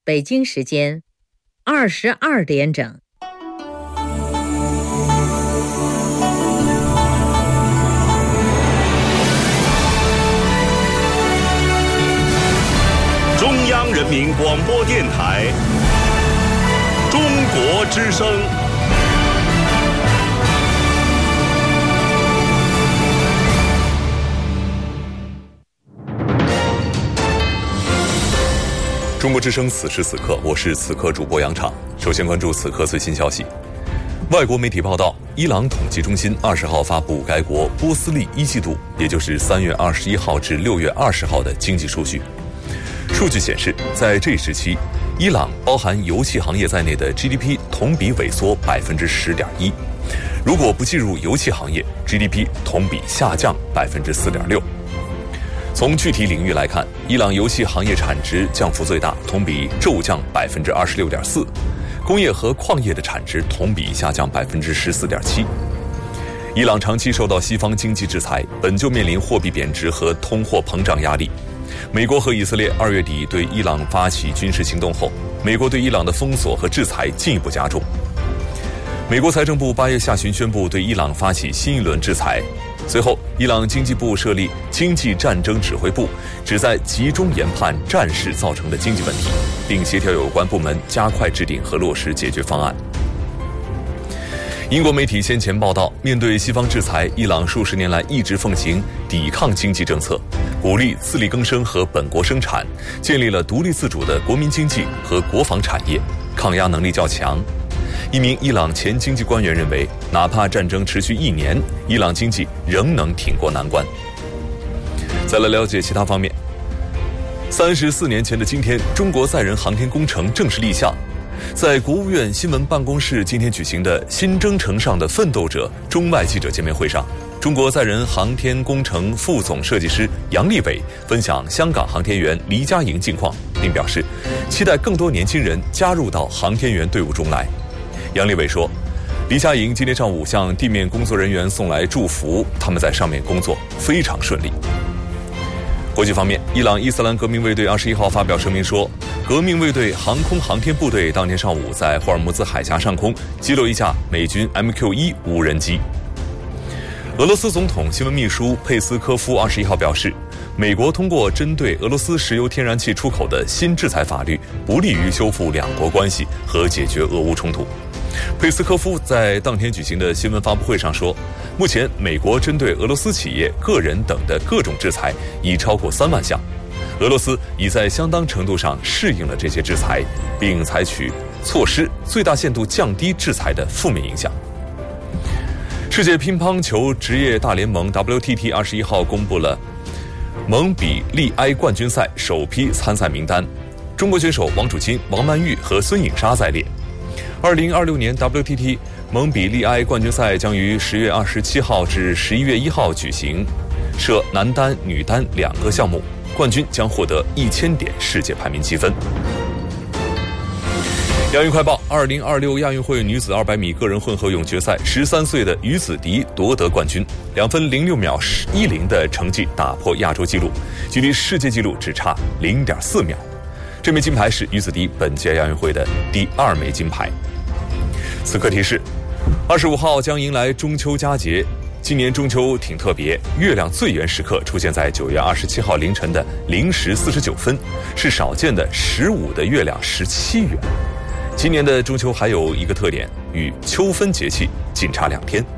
北京时间22点整。 中央人民广播电台中国之声。 中国之声此时此刻，我是此刻主播杨昶。首先关注此刻最新消息。外国媒体报道，伊朗统计中心20号发布该国波斯历一季度，也就是3月21号至6月20号的经济数据。数据显示，在这一时期，伊朗包含油气行业在内的 GDP 同比萎缩10.1%，如果不计入油气行业 ，GDP 同比下降4.6%。从具体领域来看，伊朗油气行业产值降幅最大，同比骤降26.4%，工业和矿业的产值同比下降14.7%。伊朗长期受到西方经济制裁，本就面临货币贬值和通货膨胀压力。美国和以色列2月底对伊朗发起军事行动后，美国对伊朗的封锁和制裁进一步加重。美国财政部8月下旬宣布对伊朗发起新一轮制裁。随后，伊朗经济部设立经济战争指挥部，旨在集中研判战事造成的经济问题，并协调有关部门加快制定和落实解决方案。英国媒体先前报道，面对西方制裁，伊朗数十年来一直奉行抵抗经济政策，鼓励自力更生和本国生产，建立了独立自主的国民经济和国防产业，抗压能力较强。一名伊朗前经济官员认为，哪怕战争持续1年，伊朗经济仍能挺过难关。再来了解其他方面。34年前的今天，中国载人航天工程正式立项。在国务院新闻办公室今天举行的新征程上的奋斗者中外记者见面会上，中国载人航天工程副总设计师杨利伟分享香港航天员黎佳莹近况，并表示期待更多年轻人加入到航天员队伍中来。杨利伟说，黎佳莹今天上午向地面工作人员送来祝福，他们在上面工作非常顺利。国际方面，伊朗伊斯兰革命卫队21号发表声明说，革命卫队航空航天部队当天上午在霍尔木兹海峡上空击落一架美军 MQ-1 无人机。俄罗斯总统新闻秘书佩斯科夫21号表示，美国通过针对俄罗斯石油天然气出口的新制裁法律，不利于修复两国关系和解决俄乌冲突。佩斯科夫在当天举行的新闻发布会上说，目前美国针对俄罗斯企业、个人等的各种制裁已超过3万项，俄罗斯已在相当程度上适应了这些制裁，并采取措施最大限度降低制裁的负面影响。世界乒乓球职业大联盟 WTT 21号公布了蒙彼利埃冠军赛首批参赛名单，中国选手王楚钦、王曼玉和孙颖莎在列。2026年 WTT 蒙彼利埃冠军赛将于10月27号至11月1号举行，设男单、女单2个项目，冠军将获得1000点世界排名积分。亚运快报：2026亚运会女子200米个人混合泳决赛，13岁的于子迪夺得冠军，2分06秒10的成绩打破亚洲纪录，距离世界纪录只差0.4秒。这枚金牌是于子迪本届亚运会的第2枚金牌。此刻提示：25号将迎来中秋佳节，今年中秋挺特别，月亮最圆时刻出现在9月27号凌晨的0时49分，是少见的15的月亮17圆。今年的中秋还有一个特点，与秋分节气仅差2天。